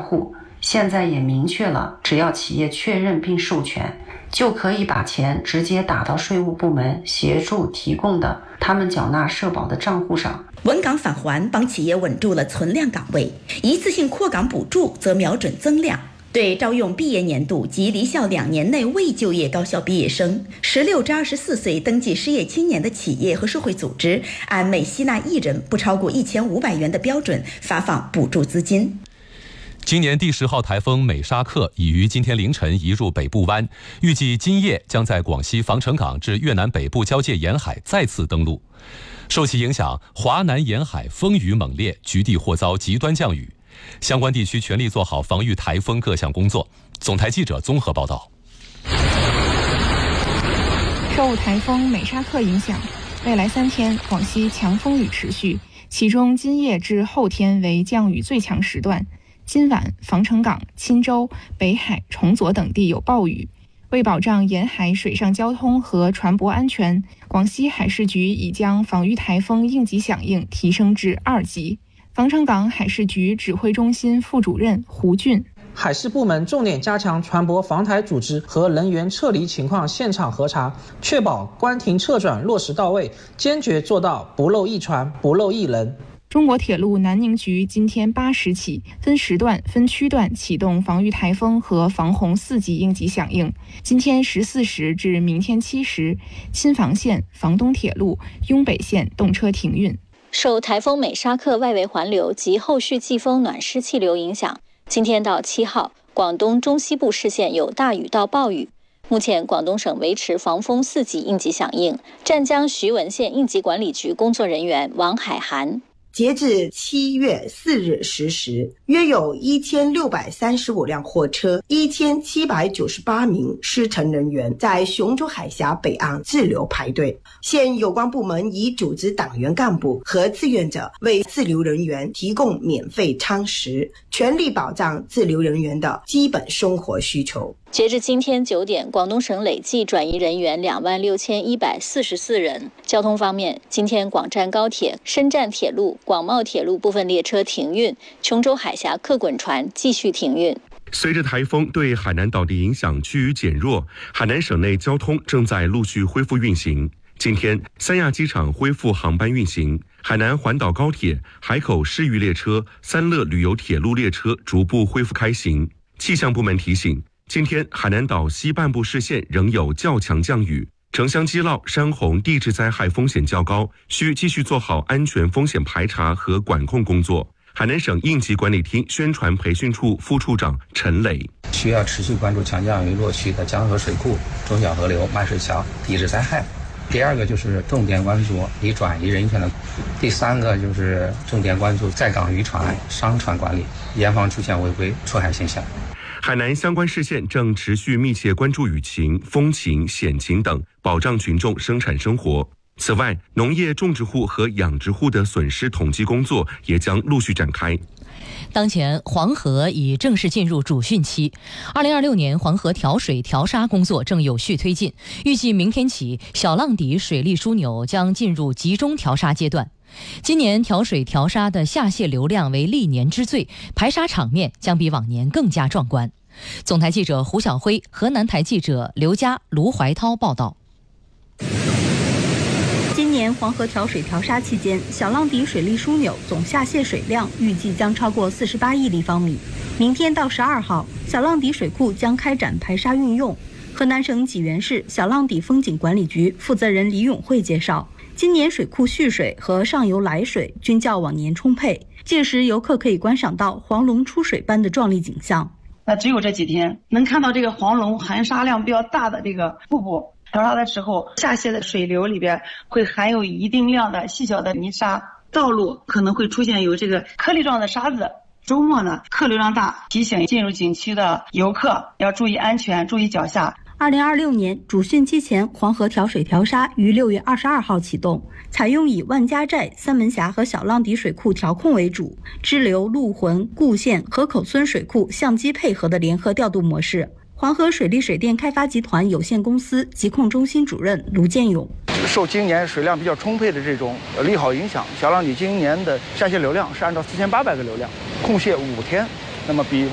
户，现在也明确了，只要企业确认并授权，就可以把钱直接打到税务部门协助提供的他们缴纳社保的账户上。 稳岗返还帮企业稳住了存量岗位，一次性扩岗补助则瞄准增量。对招用毕业年度及离校2年内未就业高校毕业生、16至24岁登记失业青年的企业和社会组织，按每吸纳1人不超过1500元的标准发放补助资金。 今年第10号台风美沙克已于今天凌晨移入北部湾，预计今夜将在广西防城港至越南北部交界沿海再次登陆。受其影响，华南沿海风雨猛烈，局地或遭极端降雨。相关地区全力做好防御台风各项工作。总台记者综合报道。 受台风美沙克影响，未来3天广西强风雨持续，其中今夜至后天为降雨最强时段。今晚防城港、钦州、北海、崇左等地有暴雨。为保障沿海水上交通和船舶安全，广西海事局已将防御台风应急响应提升至2级。防城港海事局指挥中心副主任胡俊， 海事部门重点加强船舶防台组织和人员撤离情况现场核查，确保关停撤转落实到位，坚决做到不漏一船、不漏一人。 中国铁路南宁局今天8时起分时段、分区段启动防御台风和防洪4级应急响应。今天14时至明天7时，钦防线、房东铁路、雍北线动车停运。 受台风美沙克外围环流及后续季风暖湿气流影响，今天到7号，广东中西部市县有大雨到暴雨。目前广东省维持防风4级应急响应。湛江徐闻县应急管理局工作人员王海涵， 截至7月4日10时，约有1635辆货车、1798名施乘人员在雄州海峡北岸滞留排队。现有关部门已组织党员干部和志愿者为滞留人员提供免费餐食，全力保障滞留人员的基本生活需求。 截至今天9点，广东省累计转移人员26144人。交通方面，今天广湛高铁、深湛铁路、广茂铁路部分列车停运，琼州海峡客滚船继续停运。 随着台风对海南岛的影响趋于减弱，海南省内交通正在陆续恢复运行。今天，三亚机场恢复航班运行，海南环岛高铁、海口市域列车、三乐旅游铁路列车逐步恢复开行。气象部门提醒，今天海南岛西半部市县仍有较强降雨，城乡基涝、山洪、地质灾害风险较高，需继续做好安全风险排查和管控工作。海南省应急管理厅宣传培训处副处长陈磊， 需要持续关注强降雨落区的江河水库、中小河流、漫水桥、地质灾害。第2个就是重点关注已转移人员的。第3个就是重点关注在港渔船、商船管理，严防出现违规出海现象。 海南相关市县正持续密切关注雨情、风情、险情等，保障群众生产生活。此外，农业种植户和养殖户的损失统计工作也将陆续展开。 当前黄河已正式进入主汛期，2026年黄河调水调沙工作正有序推进，预计明天起小浪底水利枢纽将进入集中调沙阶段。今年调水调沙的下泄流量为历年之最，排沙场面将比往年更加壮观。总台记者胡晓辉，河南台记者刘佳、卢怀涛报道。 今年黄河调水调沙期间，小浪底水利枢纽总下泄水量预计将超过48亿立方米。明天到12号，小浪底水库将开展排沙运用。河南省济源市小浪底风景管理局负责人李永慧介绍，今年水库蓄水和上游来水均较往年充沛，届时游客可以观赏到黄龙出水般的壮丽景象。 那只有这几天能看到这个黄龙含沙量比较大的这个瀑布。调沙的时候，下泄的水流里边会含有一定量的细小的泥沙，道路可能会出现有这个颗粒状的沙子。周末呢，客流量大，提醒进入景区的游客要注意安全，注意脚下。 2026年主汛期前，黄河调水调沙于6月22号启动，采用以万家寨、三门峡和小浪底水库调控为主，支流、陆浑、固县、河口村水库相机配合的联合调度模式。黄河水利水电开发集团有限公司疾控中心主任卢建勇， 受今年水量比较充沛的这种利好影响，小浪底今年的下泄流量是按照4800个流量，控泄5天，那么比